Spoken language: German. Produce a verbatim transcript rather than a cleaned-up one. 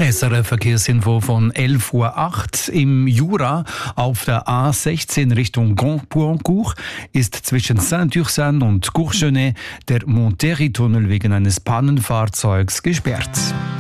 S R F-Verkehrsinfo von elf Uhr acht. Im Jura auf der A sechzehn Richtung Gand-Poincourt ist zwischen Saint-Ursanne und Courgenay der Monterey-Tunnel wegen eines Pannenfahrzeugs gesperrt.